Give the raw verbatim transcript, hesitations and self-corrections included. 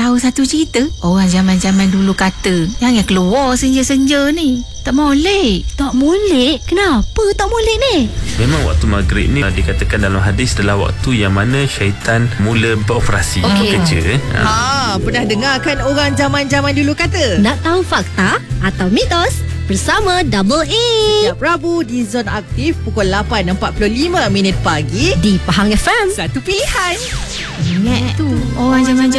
tahu satu cerita. Orang zaman-zaman dulu kata, jangan keluar senja-senja ni. Tak molek. Tak molek? Kenapa tak molek ni? Memang waktu maghrib ni dikatakan dalam hadis adalah waktu yang mana syaitan mula beroperasi, Okey. bekerja. Ha. Ha, pernah dengar kan orang zaman-zaman dulu kata? Nak tahu fakta atau mitos? Bersama Double A Setiap Rabu di Zona Aktif pukul lapan empat puluh lima minit pagi di Pahang F M. Satu pilihan. Ingat tu, orang zaman-zaman